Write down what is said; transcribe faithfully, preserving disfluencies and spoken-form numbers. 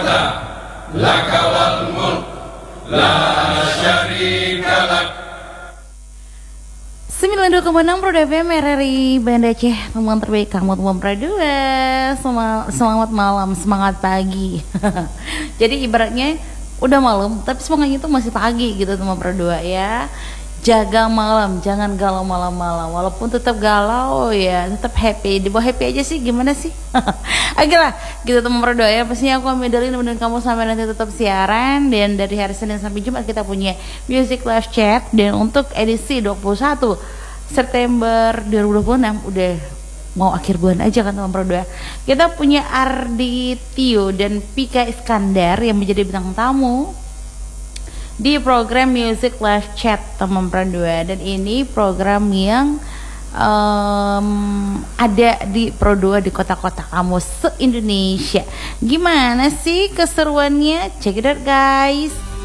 hikmata laka wal mulk la syarika lak. sembilan puluh dua koma enam Pro F M R R I Banda Aceh, teman terbaik kamu, teman Pro dua. Semangat malam, semangat pagi. Jadi ibaratnya udah malam, tapi semangatnya itu masih pagi gitu teman Pro dua ya. Jaga malam, jangan galau malam-malam. Walaupun tetap galau ya, tetap happy. Dibawa happy aja sih, gimana sih? Oke lah, gitu teman Pro dua ya. Pastinya aku medalin dan kamu sampai nanti tetap siaran. Dan dari hari Senin sampai Jumat kita punya Music Live Chat. Dan untuk edisi dua puluh satu September dua ribu dua puluh enam udah mau akhir bulan aja kan teman Pro dua. Kita punya Ardi Tio dan Pika Iskandar yang menjadi bintang tamu di program Music Live Chat teman Pro dua. Dan ini program yang um, ada di Pro dua di kota-kota kamu se-Indonesia. Gimana sih keseruannya? Check it out guys.